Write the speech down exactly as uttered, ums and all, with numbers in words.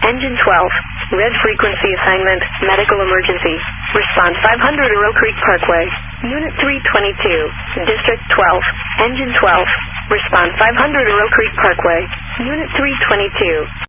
Engine twelve. Red frequency assignment, medical emergency. Response five hundred Earl Creek Parkway. Unit three twenty-two. District twelve. Engine twelve. Response five hundred Earl Creek Parkway. Unit three twenty-two.